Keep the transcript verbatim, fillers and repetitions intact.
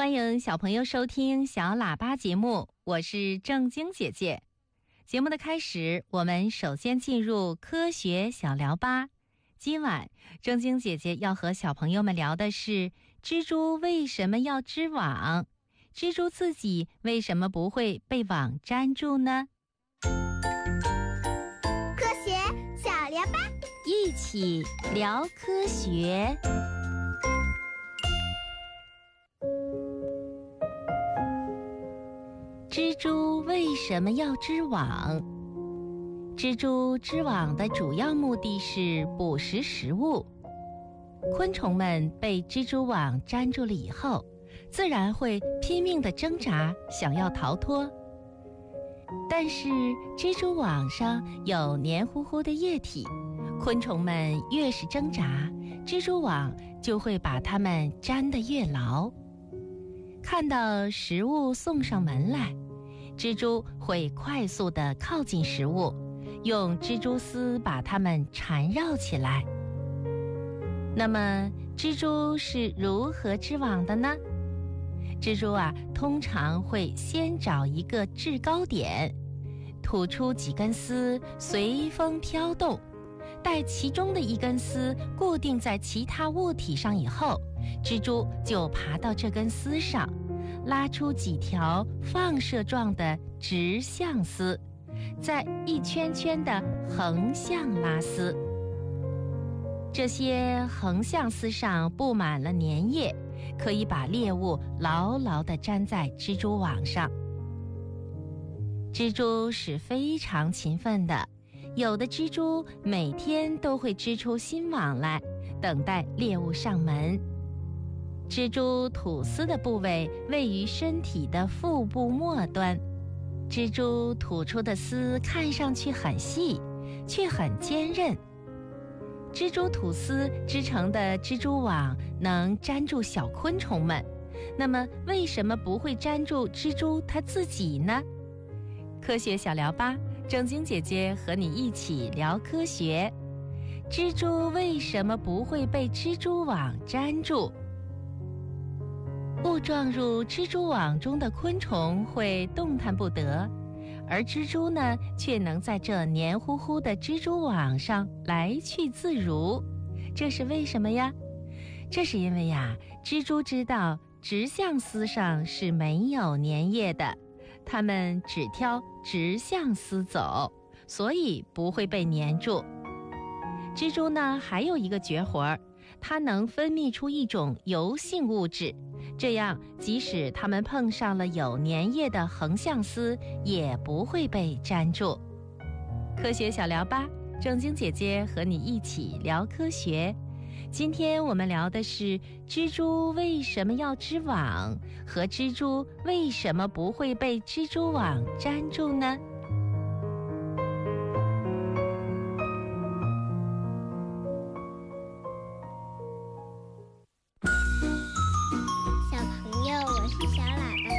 欢迎小朋友收听小喇叭节目，我是正晶姐姐。节目的开始，我们首先进入科学小聊吧。今晚正晶姐姐要和小朋友们聊的是蜘蛛为什么要织网，蜘蛛自己为什么不会被网粘住呢？ 科学小聊吧， 一起聊科学。蜘蛛为什么要织网？蜘蛛织网的主要目的是捕食食物。昆虫们被蜘蛛网粘住了以后，自然会拼命地挣扎，想要逃脱。但是蜘蛛网上有黏糊糊的液体，昆虫们越是挣扎，蜘蛛网就会把它们粘得越牢。看到食物送上门来，蜘蛛会快速地靠近食物，用蜘蛛丝把它们缠绕起来。那么蜘蛛是如何织网的呢？蜘蛛啊，通常会先找一个制高点，吐出几根丝，随风飘动，待其中的一根丝固定在其他物体上以后，蜘蛛就爬到这根丝上，拉出几条放射状的直向丝，再一圈圈的横向拉丝。这些横向丝上布满了粘液，可以把猎物牢牢地粘在蜘蛛网上。蜘蛛是非常勤奋的，有的蜘蛛每天都会织出新网来，等待猎物上门。蜘蛛吐丝的部位位于身体的腹部末端，蜘蛛吐出的丝看上去很细，却很坚韧。蜘蛛吐丝织成的蜘蛛网能粘住小昆虫们，那么为什么不会粘住蜘蛛它自己呢？科学小聊吧，正晶姐姐和你一起聊科学。蜘蛛为什么不会被蜘蛛网粘住？误撞入蜘蛛网中的昆虫会动弹不得，而蜘蛛呢，却能在这黏糊糊的蜘蛛网上来去自如。这是为什么呀？这是因为呀，蜘蛛知道直向丝上是没有粘液的，它们只挑直向丝走，所以不会被粘住。蜘蛛呢，还有一个绝活，它能分泌出一种油性物质，这样即使它们碰上了有粘液的横向丝，也不会被粘住。科学小聊吧，正晶姐姐和你一起聊科学。今天我们聊的是蜘蛛为什么要织网，和蜘蛛为什么不会被蜘蛛网粘住呢？